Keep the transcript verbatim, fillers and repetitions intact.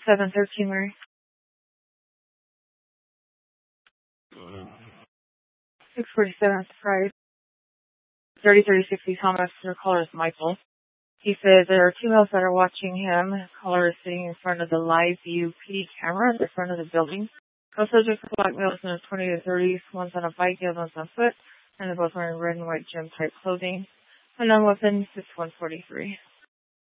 seven thirteen, Mary. six forty-seven, Surprise. thirty thirty sixty, Thomas. Their caller is Michael. He says there are two males that are watching him. Caller is sitting in front of the live view P D camera in the front of the building. Both subjects are black males in their twenties to thirties. One's on a bike, the other one's on foot. And they're both wearing red and white gym type clothing. Unknown weapon, six one forty-three.